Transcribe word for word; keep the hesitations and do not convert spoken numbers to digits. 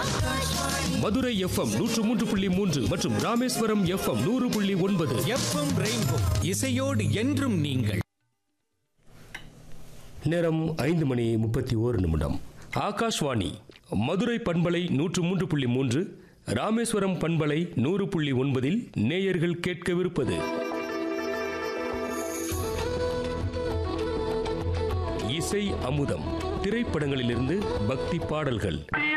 Madurai FM நூற்று மூன்று புள்ளி மூன்று மற்றும் ராமேஸ்வரம் எஃப்எம் நூறு புள்ளி ஒன்பது. எஃப்எம் ரெயின்போ இசையோடு என்றும் நீங்கள். நேரம் ஐந்து மணி முப்பத்தி ஓரு நிமிடம். ஆகாஷ்வாணி மதுரை பண்பலை நூற்று மூன்று புள்ளி மூன்று, ராமேஸ்வரம் பண்பலை நூறு புள்ளி ஒன்பதில் நேயர்கள் கேட்கவிருப்பது இசை அமுதம். திரைப்படங்களிலிருந்து பக்தி பாடல்கள்.